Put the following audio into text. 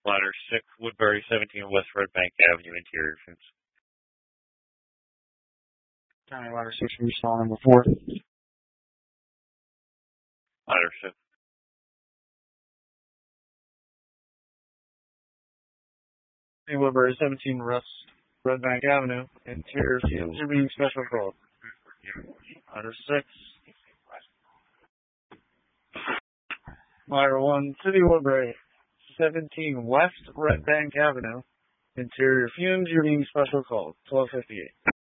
Ladder 6, Woodbury 17 West Red Bank Avenue, interior fumes. County Ladder 6, respond number 4. Ladder 6. Woodbury 17 West Red Bank Avenue, interior fumes are being special called. Ladder 6. Ladder 1, City Woodbury 17 West Red Bank Avenue, interior fumes, you're being special called. 1258.